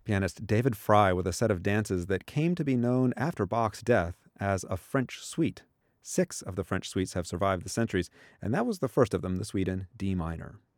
Pianist David Fry with a set of dances that came to be known after Bach's death as a French suite. Six of the French suites have survived the centuries, and that was the first of them, the suite in D minor.